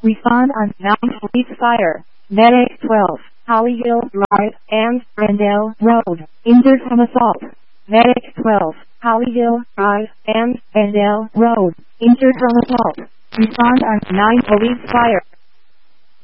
Respond on 9 Police Fire. Medic 12, Hollyhill Drive and Brendale Road. Injured from assault. Medic 12, Hollyhill Drive and Brendale Road. Injured from assault. Respond on 9 Police Fire.